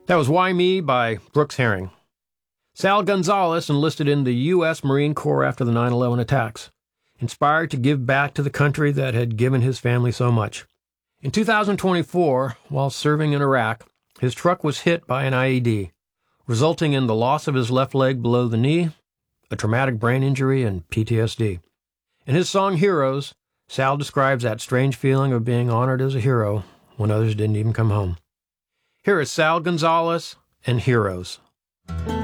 That was Why Me by Brooks Herring. Sal Gonzalez enlisted in the U.S. Marine Corps after the 9/11 attacks, inspired to give back to the country that had given his family so much. In 2024, while serving in Iraq, his truck was hit by an IED, resulting in the loss of his left leg below the knee, a traumatic brain injury, and PTSD. In his song Heroes, Sal describes that strange feeling of being honored as a hero when others didn't even come home. Here is Sal Gonzalez and Heroes.